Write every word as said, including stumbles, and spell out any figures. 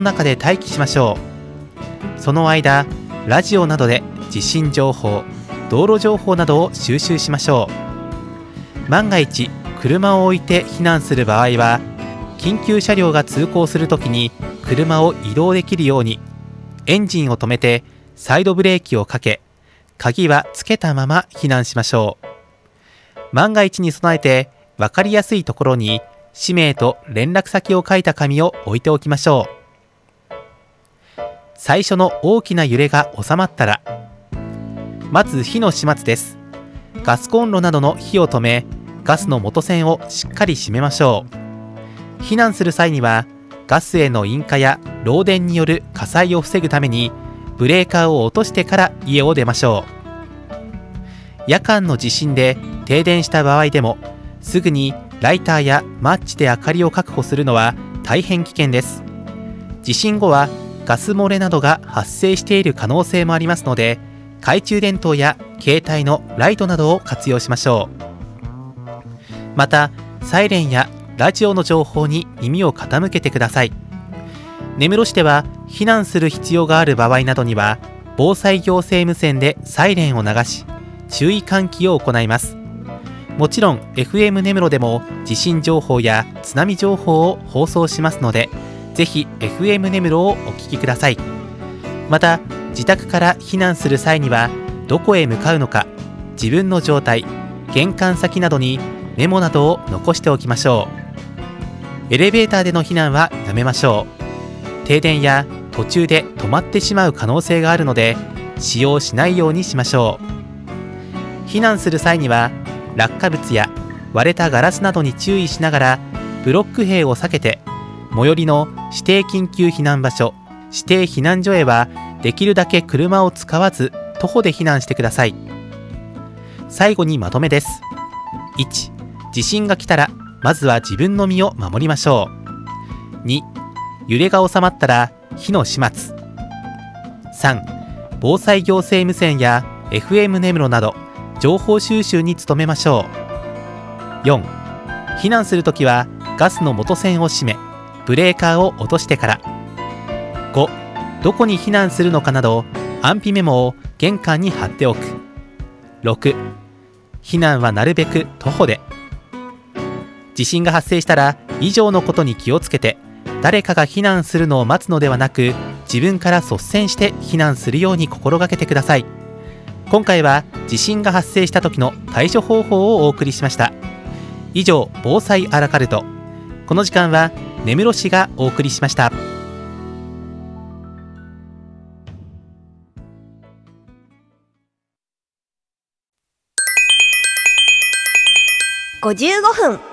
中で待機しましょう。その間、ラジオなどで地震情報、道路情報などを収集しましょう。万が一車を置いて避難する場合は、緊急車両が通行するときに車を移動できるようにエンジンを止めてサイドブレーキをかけ、鍵はつけたまま避難しましょう。万が一に備えて分かりやすいところに氏名と連絡先を書いた紙を置いておきましょう。最初の大きな揺れが収まったら、まず火の始末です。ガスコンロなどの火を止め、ガスの元栓をしっかり閉めましょう。避難する際にはガスへの引火や漏電による火災を防ぐためにブレーカーを落としてから家を出ましょう。夜間の地震で停電した場合でも、すぐにライターやマッチで明かりを確保するのは大変危険です。地震後はガス漏れなどが発生している可能性もありますので、懐中電灯や携帯のライトなどを活用しましょう。また、サイレンやラジオの情報に耳を傾けてください。根室市では避難する必要がある場合などには、防災行政無線でサイレンを流し、注意喚起を行います。もちろん エフエム 根室でも地震情報や津波情報を放送しますので、ぜひ エフエム 根室をお聞きください。また、自宅から避難する際にはどこへ向かうのか、自分の状態、玄関先などにメモなどを残しておきましょう。エレベーターでの避難はやめましょう。停電や途中で止まってしまう可能性があるので、使用しないようにしましょう。避難する際には落下物や割れたガラスなどに注意しながら、ブロック塀を避けて最寄りの指定緊急避難場所、指定避難所へはできるだけ車を使わず徒歩で避難してください。最後にまとめです。いち、地震が来たらまずは自分の身を守りましょう。に、揺れが収まったら火の始末。さん、防災行政無線や エフエム 根室など情報収集に努めましょう。よん、避難するときはガスの元栓を閉め、ブレーカーを落としてから。ご、どこに避難するのかなど安否メモを玄関に貼っておく。ろく、避難はなるべく徒歩で。地震が発生したら以上のことに気をつけて、誰かが避難するのを待つのではなく、自分から率先して避難するように心がけてください。今回は地震が発生した時の対処方法をお送りしました。以上、防災アラカルト。この時間は根室市がお送りしました。 ごじゅうごふん